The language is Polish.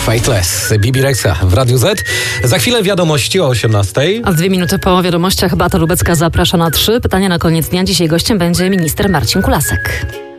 Fateless, Bibi Rexha w Radiu Z. Za chwilę wiadomości o 18:00. A 2 minuty po wiadomościach Beata Lubecka zaprasza na 3 pytania na koniec dnia. Dzisiaj gościem będzie minister Marcin Kulasek.